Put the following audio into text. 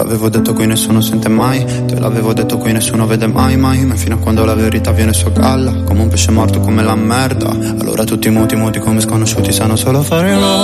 l'avevo detto qui nessuno sente mai, te l'avevo detto qui nessuno vede mai, mai, ma fino a quando la verità viene su a galla, come un pesce morto come la merda. Allora tutti muti come sconosciuti sanno solo fare